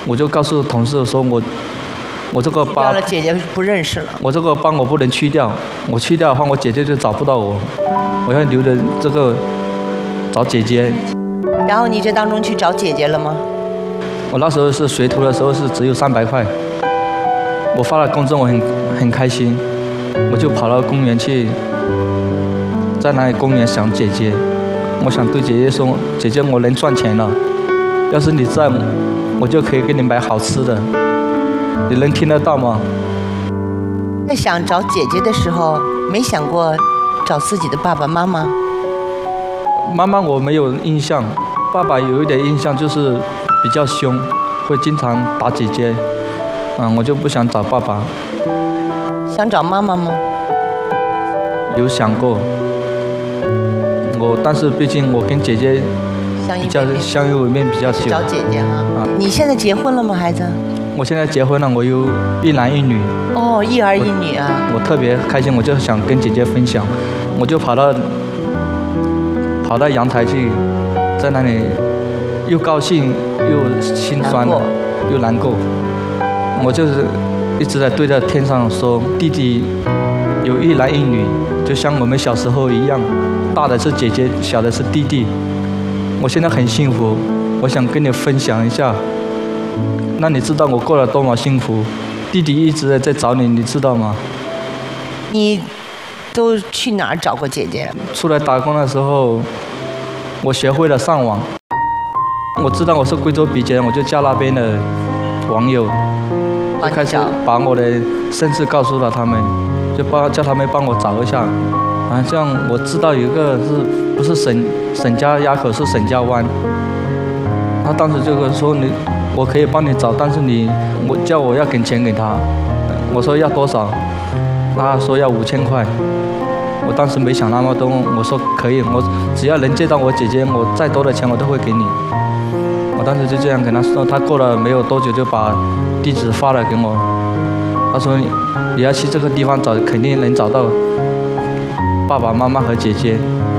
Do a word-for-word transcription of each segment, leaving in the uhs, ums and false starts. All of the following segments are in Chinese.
我就告诉同事说我我这个疤掉了姐姐不认识了， 我这个疤我不能去掉，我去掉的话我姐姐就找不到我，我要留着这个找姐姐。 然后你这当中去找姐姐了吗？ 我那时候是学徒的时候是只有三百块，我发了工资我很很开心，我就跑到公园去，在那里公园想姐姐，我想对姐姐说，姐姐我能赚钱了，要是你在，我就可以给你买好吃的，你能听得到吗？ 在想找姐姐的时候，没想过找自己的爸爸妈妈。 妈妈我没有印象，爸爸有一点印象，就是比较凶，会经常打姐姐，嗯，我就不想找爸爸。 想找妈妈吗？ 有想过，我但是毕竟我跟姐姐比较相依为命比较久。 找姐姐啊！ 啊， 你现在结婚了吗，孩子？ 我现在结婚了，我有一男一女。 哦，一儿一女啊！ 我, 我特别开心，我就想跟姐姐分享，我就跑到跑到阳台去，在那里又高兴又心酸的，又难过。我就是一直在对着天上说，弟弟有一男一女，就像我们小时候一样，大的是姐姐，小的是弟弟。我现在很幸福，我想跟你分享一下，让你知道我过得多么幸福。弟弟一直在找你，你知道吗？ 你都去哪儿找过姐姐？ 出来打工的时候，我学会了上网。我知道我是贵州比杰，我就叫那边的网友，就开始把我的身世告诉了他们，就帮叫他们帮我找一下。好像我知道有一个是不是沈沈家垭口，是沈家湾。他当时就跟说你，我可以帮你找，但是你我叫我要给钱给他。我说要多少？他说要五千块。我当时没想那么多，我说可以，我只要能见到我姐姐，我再多的钱我都会给你。我当时就这样跟他说，他过了没有多久就把地址发了给我。他说你要去这个地方找，肯定能找到爸爸妈妈和姐姐。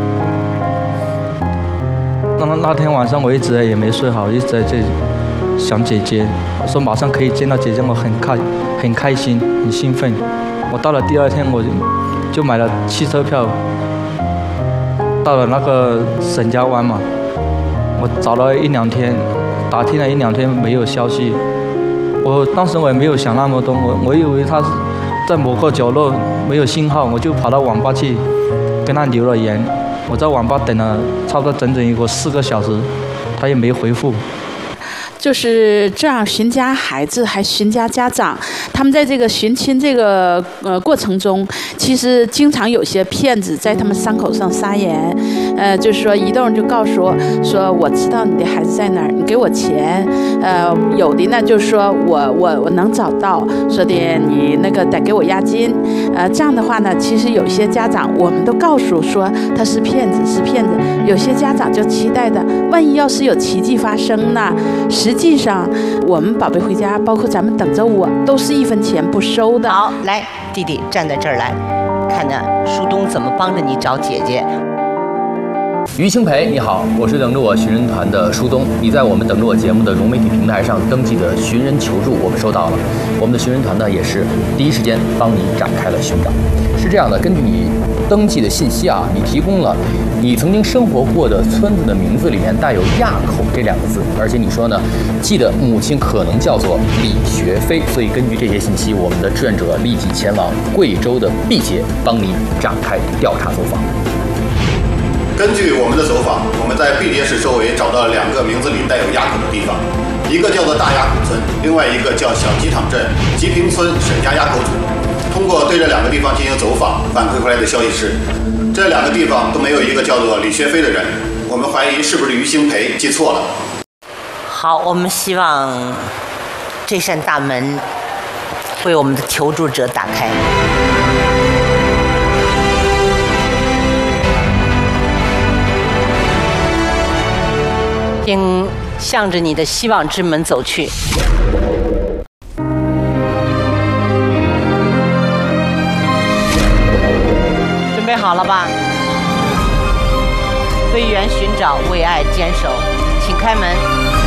那那天晚上我一直也没睡好，一直在这里想姐姐。我说马上可以见到姐姐，我很开很开心很兴奋。我到了第二天我就就买了汽车票，到了那个沈家湾嘛。我找了一两天，打听了一两天没有消息。我当时我也没有想那么多，我我以为他是在某个角落没有信号，我就跑到网吧去跟他留了言。我在网吧等了差不多整整一个四个小时，他也没回复。 就是这样寻家孩子还寻家家长，他们在这个寻亲这个呃过程中，其实经常有些骗子在他们伤口上撒盐，呃，就是说移动人就告诉我说我知道你的孩子在哪儿，你给我钱，呃，有的呢就是说我我我能找到，说的你那个得给我押金，呃，这样的话呢，其实有些家长我们都告诉说他是骗子是骗子，有些家长就期待的，万一要是有奇迹发生呢？实际上，我们宝贝回家，包括咱们等着我，都是一分钱不收的。 好，来，弟弟站在这儿来，看看舒东怎么帮着你找姐姐。 于清培，你好，我是等着我寻人团的舒东。你在我们等着我节目的融媒体平台上登记的寻人求助，我们收到了。我们的寻人团呢，也是第一时间帮你展开了寻找。是这样的，根据你登记的信息啊，你提供了你曾经生活过的村子的名字里面带有垭口这两个字，而且你说呢，记得母亲可能叫做李学飞，所以根据这些信息，我们的志愿者立即前往贵州的毕节，帮你展开调查走访。 根据我们的走访，我们在毕节市周围找到了两个名字里带有垭口的地方，一个叫做大垭口村，另外一个叫小吉场镇吉平村沈家垭口组。通过对这两个地方进行走访，反馈回来的消息是，这两个地方都没有一个叫做李学飞的人，我们怀疑是不是于兴培记错了。 好，我们希望这扇大门为我们的求助者打开。请向着你的希望之门走去。准备好了吧？为缘寻找，为爱坚守，请开门。